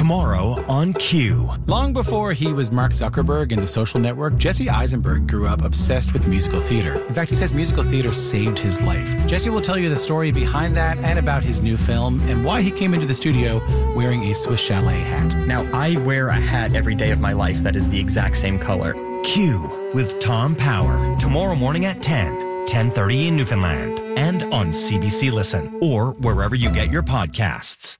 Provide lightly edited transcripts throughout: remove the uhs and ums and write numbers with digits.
Tomorrow on Q. Long before he was Mark Zuckerberg in The Social Network, Jesse Eisenberg grew up obsessed with musical theater. In fact, he says musical theater saved his life. Jesse will tell you the story behind that and about his new film and why he came into the studio wearing a Swiss Chalet hat. Now, I wear a hat every day of my life that is the exact same color. Q with Tom Power. Tomorrow morning at 10:30 in Newfoundland. And on CBC Listen or wherever you get your podcasts.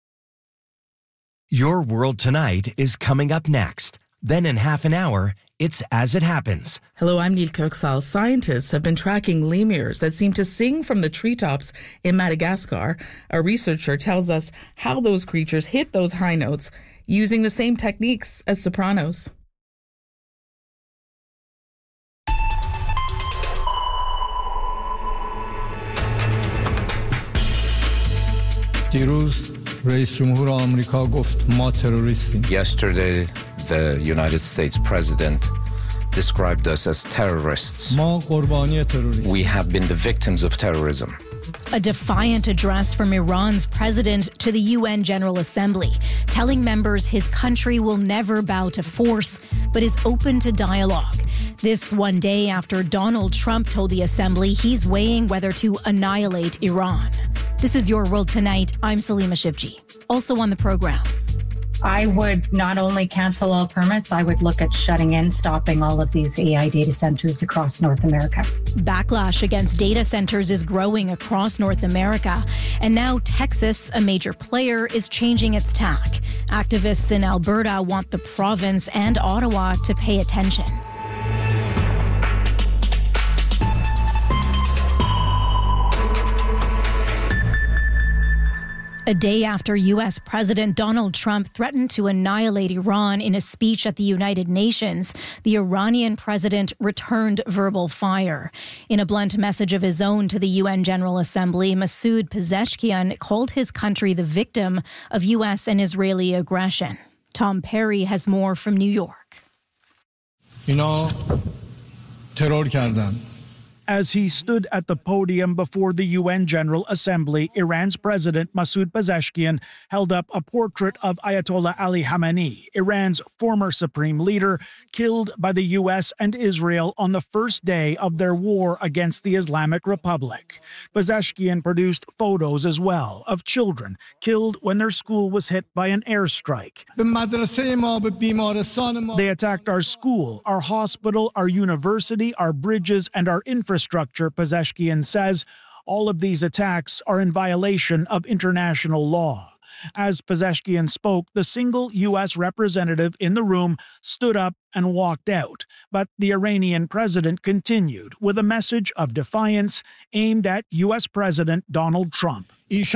Your World Tonight is coming up next. Then in half an hour, it's As It Happens. Hello, I'm Neil Kirksall. Scientists have been tracking lemurs that seem to sing from the treetops in Madagascar. A researcher tells us how those creatures hit those high notes using the same techniques as sopranos. دیروز رئیس جمهور آمریکا گفت ما تروریستیم. Yesterday, the United States president described us as terrorists. ما قربانی تروریسم. We have been the victims of terrorism. A defiant address from Iran's president to the UN General Assembly, telling members his country will never bow to force, but is open to dialogue. This one day after Donald Trump told the Assembly he's weighing whether to annihilate Iran. This is Your World Tonight. I'm Salima Shivji. Also on the program. I would not only cancel all permits, I would look at shutting in, stopping all of these AI data centers across North America. Backlash against data centers is growing across North America. And now Texas, a major player, is changing its tack. Activists in Alberta want the province and Ottawa to pay attention. A day after U.S. President Donald Trump threatened to annihilate Iran in a speech at the United Nations, the Iranian president returned verbal fire. In a blunt message of his own to the UN General Assembly, Masoud Pezeshkian called his country the victim of U.S. and Israeli aggression. Tom Perry has more from New York. اینا ترور کردن. As he stood at the podium before the UN General Assembly, Iran's President Masoud Pezeshkian held up a portrait of Ayatollah Ali Khamenei, Iran's former supreme leader, killed by the US and Israel on the first day of their war against the Islamic Republic. Pezeshkian produced photos as well of children killed when their school was hit by an airstrike. They attacked our school, our hospital, our university, our bridges, and our infrastructure, Pezeshkian says. All of these attacks are in violation of international law. As Pezeshkian spoke, the single U.S. representative in the room stood up and walked out. But the Iranian president continued with a message of defiance aimed at U.S. President Donald Trump.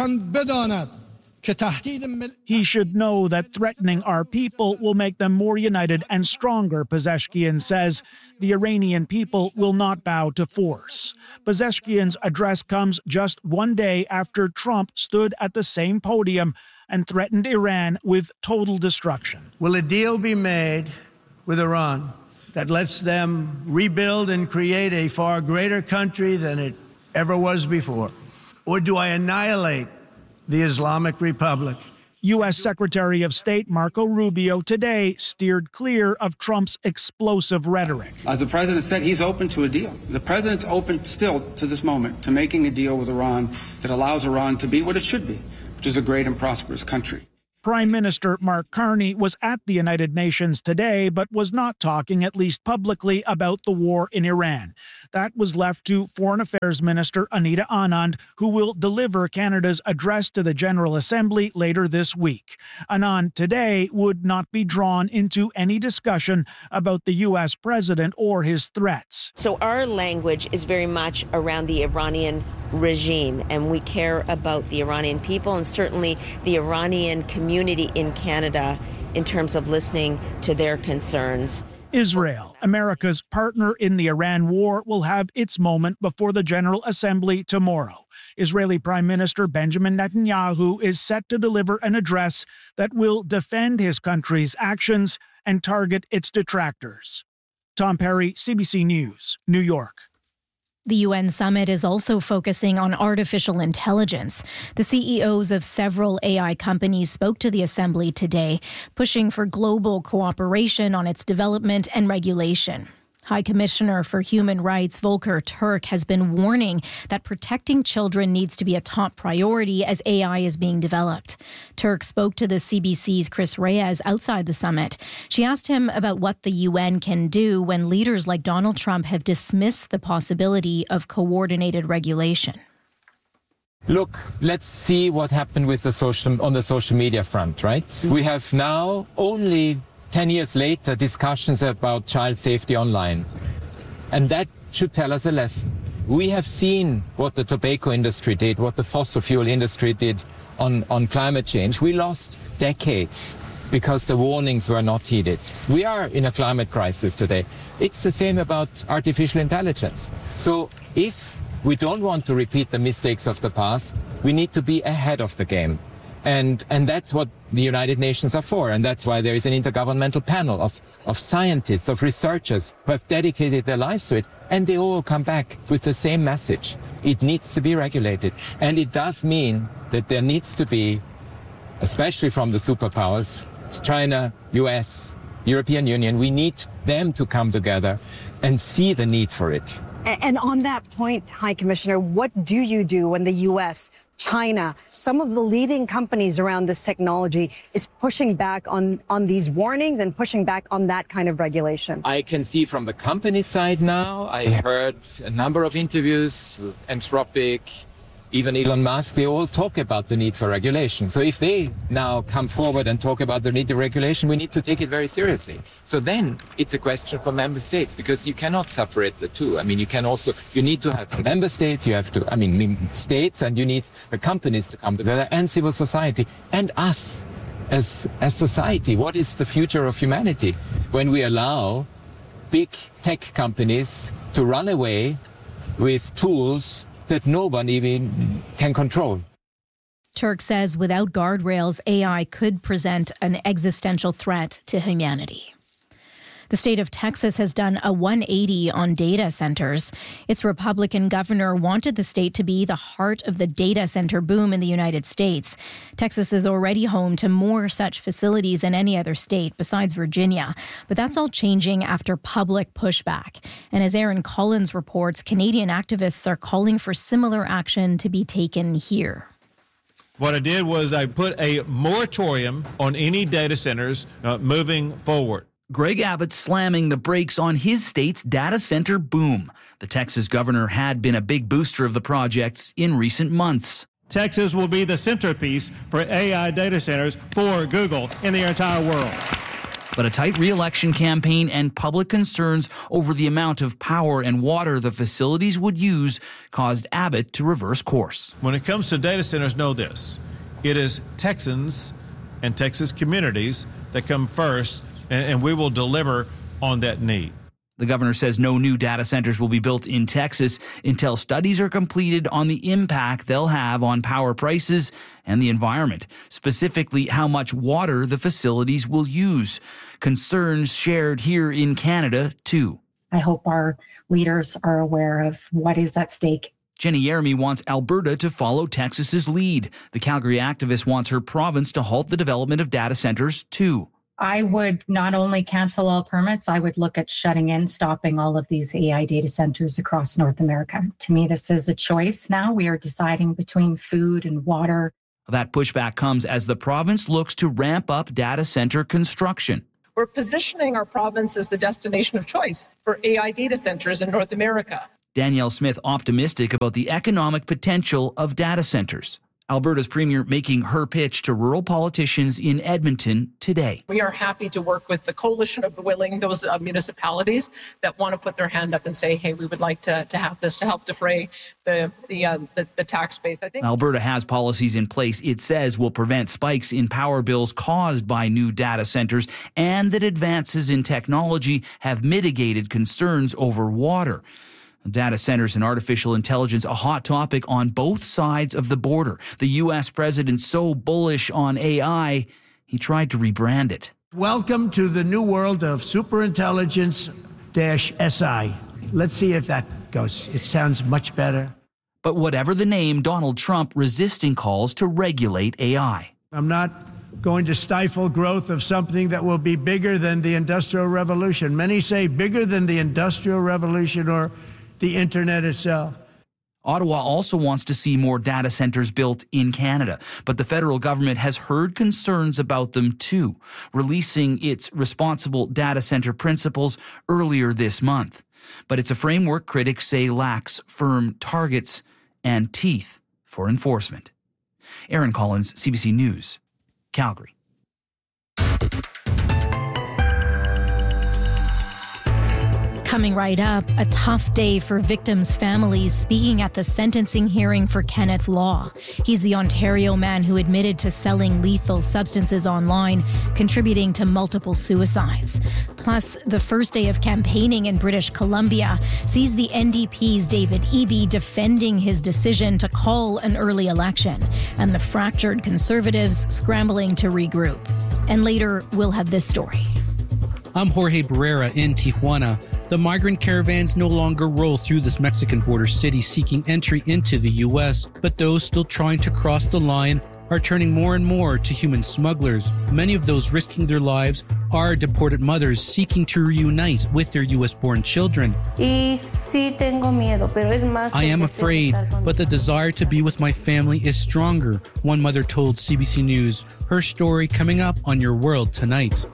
He should know that threatening our people will make them more united and stronger, Pezeshkian says. The Iranian people will not bow to force. Pezeshkian's address comes just one day after Trump stood at the same podium and threatened Iran with total destruction. Will a deal be made with Iran that lets them rebuild and create a far greater country than it ever was before? Or do I annihilate the Islamic Republic? U.S. Secretary of State Marco Rubio today steered clear of Trump's explosive rhetoric. As the president said, he's open to a deal. The president's open still to this moment to making a deal with Iran that allows Iran to be what it should be, which is a great and prosperous country. Prime Minister Mark Carney was at the United Nations today, but was not talking, at least publicly, about the war in Iran. That was left to Foreign Affairs Minister Anita Anand, who will deliver Canada's address to the General Assembly later this week. Anand today would not be drawn into any discussion about the U.S. president or his threats. So our language is very much around the Iranian regime, and we care about the Iranian people and certainly the Iranian community in Canada in terms of listening to their concerns. Israel, America's partner in the Iran war, will have its moment before the General Assembly tomorrow. Israeli Prime Minister Benjamin Netanyahu is set to deliver an address that will defend his country's actions and target its detractors. Tom Perry, CBC News, New York. The UN summit is also focusing on artificial intelligence. The CEOs of several AI companies spoke to the assembly today, pushing for global cooperation on its development and regulation. High Commissioner for Human Rights Volker Turk has been warning that protecting children needs to be a top priority as AI is being developed. Turk spoke to the CBC's Chris Reyes outside the summit. She asked him about what the UN can do when leaders like Donald Trump have dismissed the possibility of coordinated regulation. Look, let's see what happened with on the social media front, right? We have now only 10 years later, discussions about child safety online. And that should tell us a lesson. We have seen what the tobacco industry did, what the fossil fuel industry did on climate change. We lost decades because the warnings were not heeded. We are in a climate crisis today. It's the same about artificial intelligence. So if we don't want to repeat the mistakes of the past, we need to be ahead of the game. And that's what the United Nations are for. And that's why there is an intergovernmental panel of scientists, of researchers who have dedicated their lives to it. And they all come back with the same message. It needs to be regulated. And it does mean that there needs to be, especially from the superpowers, China, US, European Union, we need them to come together and see the need for it. And on that point, High Commissioner, what do you do when the U.S., China, some of the leading companies around this technology is pushing back on these warnings and pushing back on that kind of regulation? I can see from the company side now, I heard a number of interviews with Anthropic, even Elon Musk, they all talk about the need for regulation. So if they now come forward and talk about the need for regulation, we need to take it very seriously. So then it's a question for member states, because you cannot separate the two. I mean, you need to have the member states, states, and you need the companies to come together, and civil society, and us as society. What is the future of humanity when we allow big tech companies to run away with tools that no one even can control? Turk says without guardrails, AI could present an existential threat to humanity. The state of Texas has done a 180 on data centers. Its Republican governor wanted the state to be the heart of the data center boom in the United States. Texas is already home to more such facilities than any other state besides Virginia. But that's all changing after public pushback. And as Aaron Collins reports, Canadian activists are calling for similar action to be taken here. What I did was I put a moratorium on any data centers moving forward. Greg Abbott slamming the brakes on his state's data center boom. The Texas governor had been a big booster of the projects in recent months. Texas will be the centerpiece for AI data centers for Google in the entire world. But a tight re-election campaign and public concerns over the amount of power and water the facilities would use caused Abbott to reverse course. When it comes to data centers, know this. It is Texans and Texas communities that come first, and we will deliver on that need. The governor says no new data centers will be built in Texas until studies are completed on the impact they'll have on power prices and the environment, specifically how much water the facilities will use. Concerns shared here in Canada, too. I hope our leaders are aware of what is at stake. Jenny Yeremy wants Alberta to follow Texas's lead. The Calgary activist wants her province to halt the development of data centers, too. I would not only cancel all permits, I would look at shutting in, stopping all of these AI data centers across North America. To me, this is a choice now. We are deciding between food and water. That pushback comes as the province looks to ramp up data center construction. We're positioning our province as the destination of choice for AI data centers in North America. Danielle Smith optimistic about the economic potential of data centers. Alberta's premier making her pitch to rural politicians in Edmonton today. We are happy to work with the coalition of the willing, those municipalities that want to put their hand up and say, hey, we would like to have this to help defray the tax base. I think Alberta has policies in place it says will prevent spikes in power bills caused by new data centers, and that advances in technology have mitigated concerns over water. Data centers and artificial intelligence, a hot topic on both sides of the border. The U.S. president so bullish on AI, he tried to rebrand it. Welcome to the new world of superintelligence-SI. Let's see if that goes, it sounds much better. But whatever the name, Donald Trump resisting calls to regulate AI. I'm not going to stifle growth of something that will be bigger than the Industrial Revolution. Many say bigger than the Industrial Revolution or the internet itself. Ottawa also wants to see more data centers built in Canada, but the federal government has heard concerns about them too, releasing its responsible data center principles earlier this month. But it's a framework critics say lacks firm targets and teeth for enforcement. Aaron Collins, CBC News, Calgary. Coming right up, a tough day for victims' families speaking at the sentencing hearing for Kenneth Law. He's the Ontario man who admitted to selling lethal substances online, contributing to multiple suicides. Plus, the first day of campaigning in British Columbia sees the NDP's David Eby defending his decision to call an early election, and the fractured Conservatives scrambling to regroup. And later, we'll have this story. I'm Jorge Barrera in Tijuana. The migrant caravans no longer roll through this Mexican border city seeking entry into the U.S., but those still trying to cross the line are turning more and more to human smugglers. Many of those risking their lives are deported mothers seeking to reunite with their U.S.-born children. I am afraid, but the desire to be with my family is stronger, one mother told CBC News. Her story coming up on Your World Tonight.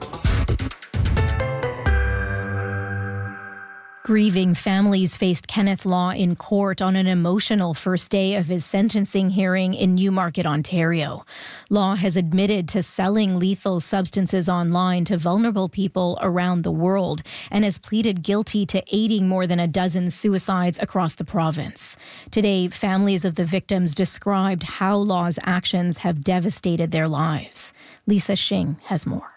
Grieving families faced Kenneth Law in court on an emotional first day of his sentencing hearing in Newmarket, Ontario. Law has admitted to selling lethal substances online to vulnerable people around the world and has pleaded guilty to aiding more than a dozen suicides across the province. Today, families of the victims described how Law's actions have devastated their lives. Lisa Shing has more.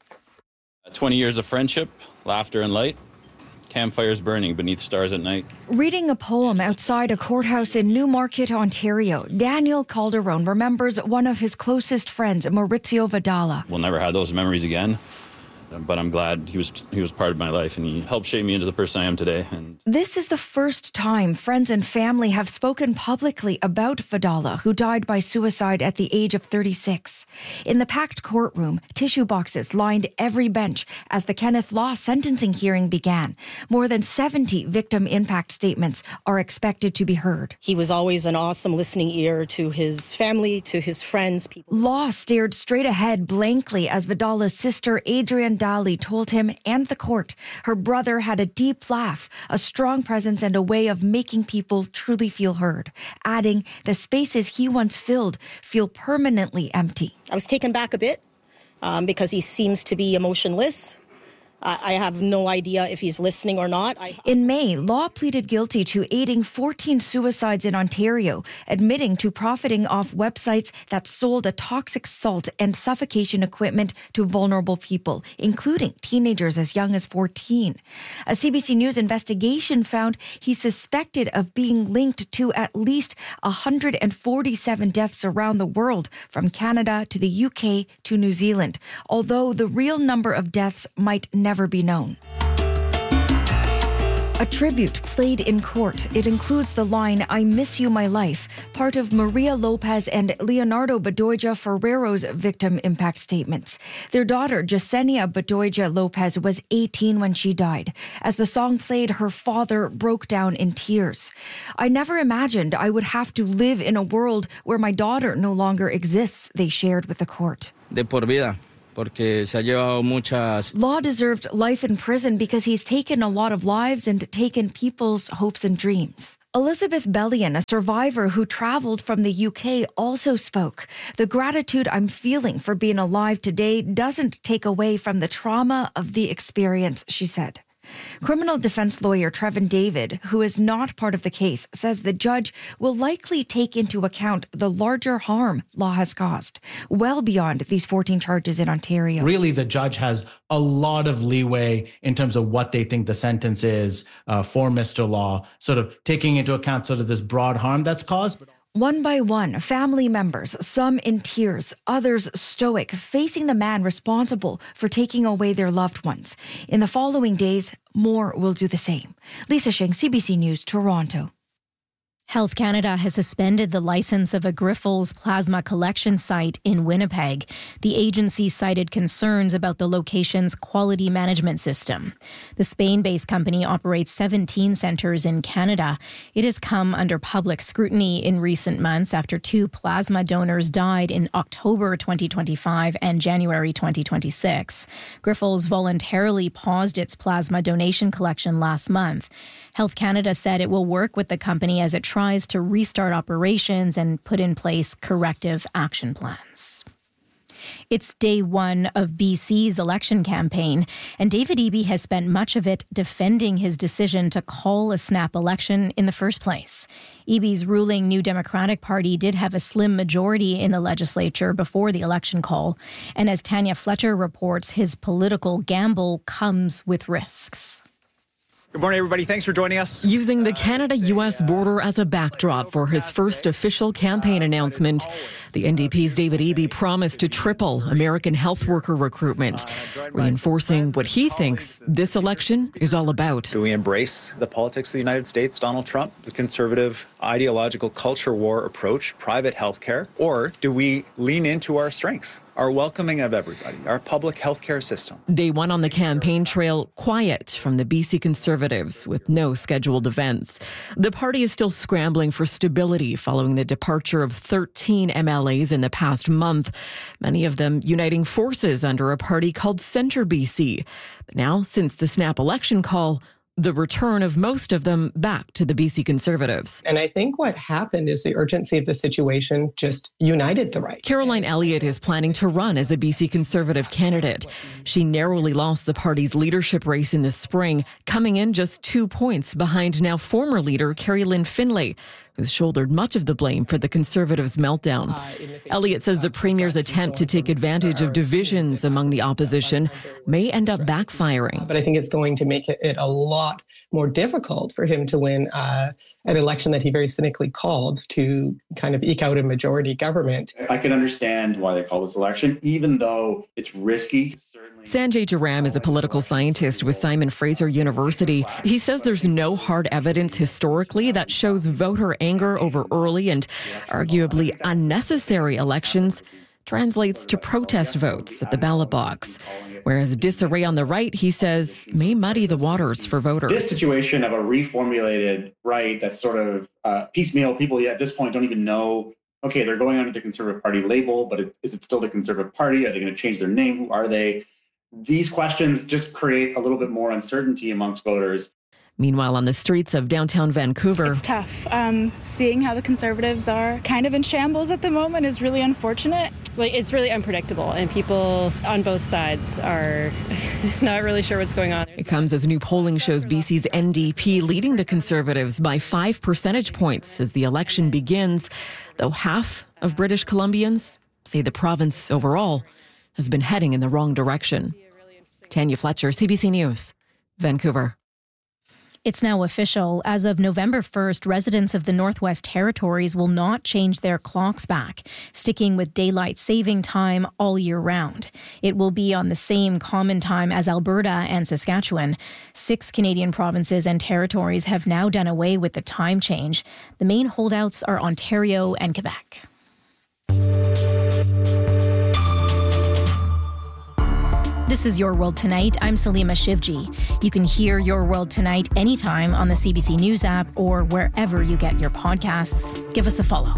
20 years of friendship, laughter and light. Campfires burning beneath stars at night. Reading a poem outside a courthouse in Newmarket, Ontario, Daniel Calderon remembers one of his closest friends, Maurizio Vidala. We'll never have those memories again, but I'm glad he was part of my life and he helped shape me into the person I am today. This is the first time friends and family have spoken publicly about Vidala, who died by suicide at the age of 36. In the packed courtroom, tissue boxes lined every bench as the Kenneth Law sentencing hearing began. More than 70 victim impact statements are expected to be heard. He was always an awesome listening ear to his family, to his friends. Law stared straight ahead blankly as Vidala's sister, Adrienne Dali, told him and the court her brother had a deep laugh, a strong presence, and a way of making people truly feel heard, adding the spaces he once filled feel permanently empty. I was taken back a bit because he seems to be emotionless. I have no idea if he's listening or not. In May, Law pleaded guilty to aiding 14 suicides in Ontario, admitting to profiting off websites that sold a toxic salt and suffocation equipment to vulnerable people, including teenagers as young as 14. A CBC News investigation found he's suspected of being linked to at least 147 deaths around the world, from Canada to the UK to New Zealand, although the real number of deaths might never be known. A tribute played in court. It includes the line, "I miss you, my life," part of Maria Lopez and Leonardo Bedoya Ferrero's victim impact statements. Their daughter, Jasenia Bedoya Lopez, was 18 when she died. As the song played, her father broke down in tears. "I never imagined I would have to live in a world where my daughter no longer exists," they shared with the court. De por vida. Porque se ha llevado muchas. Law deserved life in prison because he's taken a lot of lives and taken people's hopes and dreams. Elizabeth Bellion, a survivor who traveled from the UK, also spoke. "The gratitude I'm feeling for being alive today doesn't take away from the trauma of the experience," she said. Criminal defense lawyer Trevin David, who is not part of the case, says the judge will likely take into account the larger harm Law has caused, well beyond these 14 charges in Ontario. Really, the judge has a lot of leeway in terms of what they think the sentence is for Mr. Law, sort of taking into account sort of this broad harm that's caused. One by one, family members, some in tears, others stoic, facing the man responsible for taking away their loved ones. In the following days, more will do the same. Lisa Sheng, CBC News, Toronto. Health Canada has suspended the license of a Grifols plasma collection site in Winnipeg. The agency cited concerns about the location's quality management system. The Spain-based company operates 17 centres in Canada. It has come under public scrutiny in recent months after 2 plasma donors died in October 2025 and January 2026. Grifols voluntarily paused its plasma donation collection last month. Health Canada said it will work with the company as it tries to restart operations and put in place corrective action plans. It's day one of BC's election campaign, and David Eby has spent much of it defending his decision to call a snap election in the first place. Eby's ruling New Democratic Party did have a slim majority in the legislature before the election call, and as Tanya Fletcher reports, his political gamble comes with risks. Good morning, everybody. Thanks for joining us. Using the Canada-U.S. border as a backdrop for his first official campaign announcement, the NDP's David Eby promised to triple American health worker recruitment, reinforcing what he thinks this election is all about. Do we embrace the politics of the United States, Donald Trump, the conservative ideological culture war approach, private health care, or do we lean into our strengths? Our welcoming of everybody, our public healthcare system. Day one on the campaign trail, quiet from the BC Conservatives with no scheduled events. The party is still scrambling for stability following the departure of 13 MLAs in the past month, many of them uniting forces under a party called Centre BC. But now, since the snap election call, the return of most of them back to the BC Conservatives. And I think what happened is the urgency of the situation just united the right. Caroline Elliott is planning to run as a BC Conservative candidate. She narrowly lost the party's leadership race in the spring, coming in just 2 points behind now former leader Carrie Lynn Finlay, who's shouldered much of the blame for the Conservatives' meltdown. Elliott says the Premier's attempt to take advantage of divisions among the opposition may end up backfiring. But I think it's going to make it a lot more difficult for him to win an election that he very cynically called to kind of eke out a majority government. I can understand why they call this election, even though it's risky. Sanjay Jaram is a political scientist with Simon Fraser University. He says there's no hard evidence historically that shows voter anger over early and arguably unnecessary elections translates to protest votes at the ballot box. Whereas disarray on the right, he says, may muddy the waters for voters. This situation of a reformulated right that's sort of piecemeal, people at this point don't even know, okay, they're going under the Conservative Party label, but is it still the Conservative Party? Are they going to change their name? Who are they? These questions just create a little bit more uncertainty amongst voters. Meanwhile, on the streets of downtown Vancouver, it's tough. Seeing how the Conservatives are kind of in shambles at the moment is really unfortunate. It's really unpredictable, and people on both sides are not really sure what's going on. It comes as new polling shows BC's NDP leading the Conservatives by 5 percentage points as the election begins, though half of British Columbians say the province overall has been heading in the wrong direction. Tanya Fletcher, CBC News, Vancouver. It's now official. As of November 1st, residents of the Northwest Territories will not change their clocks back, sticking with daylight saving time all year round. It will be on the same common time as Alberta and Saskatchewan. 6 Canadian provinces and territories have now done away with the time change. The main holdouts are Ontario and Quebec. This is Your World Tonight. I'm Salima Shivji. You can hear Your World Tonight anytime on the CBC News app or wherever you get your podcasts. Give us a follow.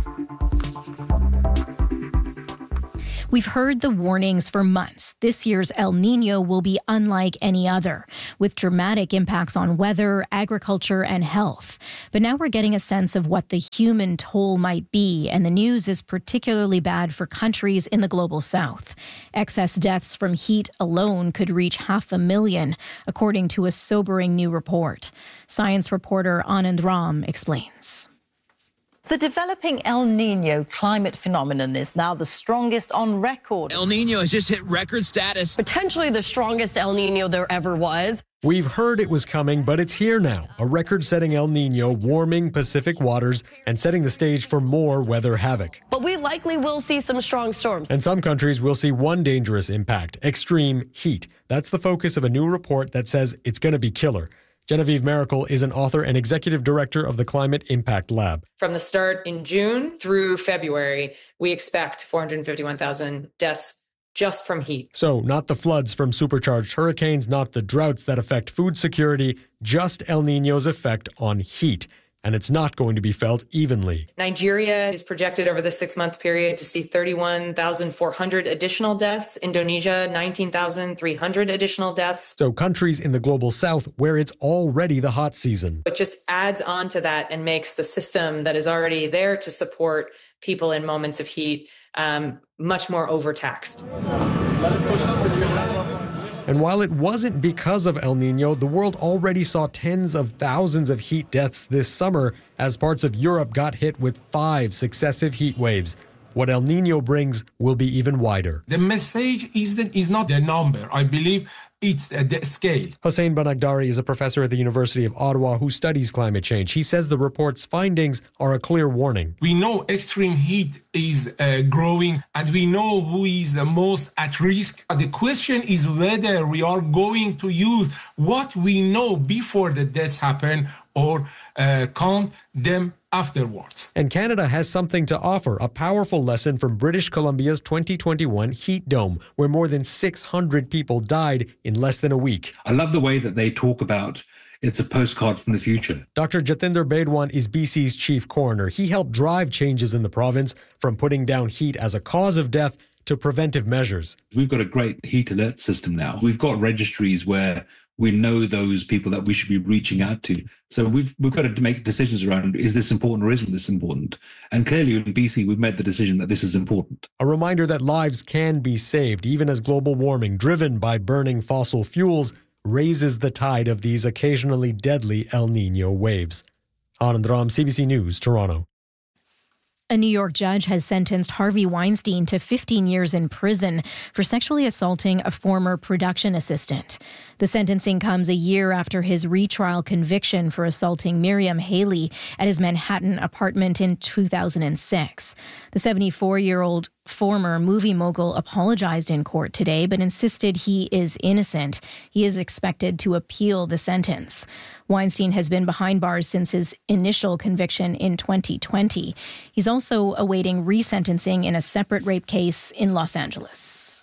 We've heard the warnings for months. This year's El Niño will be unlike any other, with dramatic impacts on weather, agriculture, and health. But now we're getting a sense of what the human toll might be, and the news is particularly bad for countries in the global south. Excess deaths from heat alone could reach 500,000, according to a sobering new report. Science reporter Anand Ram explains. The developing El Nino climate phenomenon is now the strongest on record. El Nino has just hit record status. Potentially the strongest El Nino there ever was. We've heard it was coming, but it's here now. A record-setting El Nino warming Pacific waters and setting the stage for more weather havoc. But we likely will see some strong storms. And some countries will see one dangerous impact: extreme heat. That's the focus of a new report that says it's going to be killer. Genevieve Miracle is an author and executive director of the Climate Impact Lab. From the start in June through February, we expect 451,000 deaths just from heat. So not the floods from supercharged hurricanes, not the droughts that affect food security, just El Nino's effect on heat. And it's not going to be felt evenly. Nigeria is projected over the 6-month period to see 31,400 additional deaths. Indonesia, 19,300 additional deaths. So countries in the global south where it's already the hot season. It just adds on to that and makes the system that is already there to support people in moments of heat much more overtaxed. And while it wasn't because of El Nino, the world already saw tens of thousands of heat deaths this summer as parts of Europe got hit with 5 successive heat waves. What El Nino brings will be even wider. The message is not the number. I believe it's the scale. Hossein Banagdari is a professor at the University of Ottawa who studies climate change. He says the report's findings are a clear warning. We know extreme heat is growing, and we know who is the most at risk. The question is whether we are going to use what we know before the deaths happen or count them afterwards. And Canada has something to offer, a powerful lesson from British Columbia's 2021 heat dome, where more than 600 people died in less than a week. I love the way that they talk about it's a postcard from the future. Dr. Jatinder Bedwan is BC's chief coroner. He helped drive changes in the province from putting down heat as a cause of death to preventive measures. We've got a great heat alert system now. We've got registries where we know those people that we should be reaching out to. So we've got to make decisions around, is this important or isn't this important? And clearly in BC, we've made the decision that this is important. A reminder that lives can be saved, even as global warming, driven by burning fossil fuels, raises the tide of these occasionally deadly El Nino waves. Anand Ram, CBC News, Toronto. A New York judge has sentenced Harvey Weinstein to 15 years in prison for sexually assaulting a former production assistant. The sentencing comes a year after his retrial conviction for assaulting Miriam Haley at his Manhattan apartment in 2006. The 74-year-old former movie mogul apologized in court today, but insisted he is innocent. He is expected to appeal the sentence. Weinstein has been behind bars since his initial conviction in 2020. He's also awaiting resentencing in a separate rape case in Los Angeles.